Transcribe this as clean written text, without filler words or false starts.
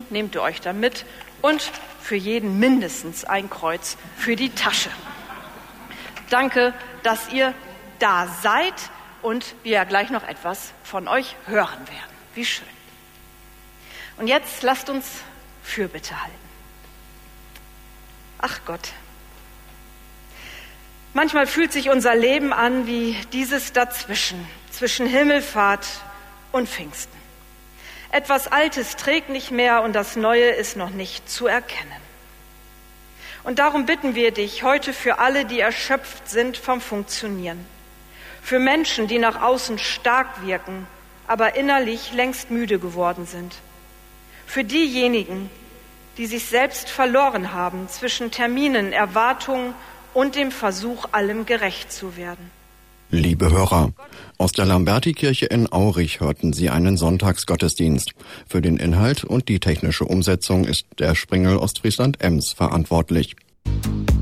nehmt ihr euch dann mit und für jeden mindestens ein Kreuz für die Tasche. Danke, dass ihr da seid und wir ja gleich noch etwas von euch hören werden. Wie schön. Und jetzt lasst uns Fürbitte halten. Ach Gott, manchmal fühlt sich unser Leben an wie dieses Dazwischen, zwischen Himmelfahrt und Pfingsten. Etwas Altes trägt nicht mehr und das Neue ist noch nicht zu erkennen. Und darum bitten wir dich heute für alle, die erschöpft sind vom Funktionieren. Für Menschen, die nach außen stark wirken, aber innerlich längst müde geworden sind. Für diejenigen, die sich selbst verloren haben zwischen Terminen, Erwartungen und dem Versuch, allem gerecht zu werden. Liebe Hörer, aus der Lamberti-Kirche in Aurich hörten Sie einen Sonntagsgottesdienst. Für den Inhalt und die technische Umsetzung ist der Springel Ostfriesland Ems verantwortlich.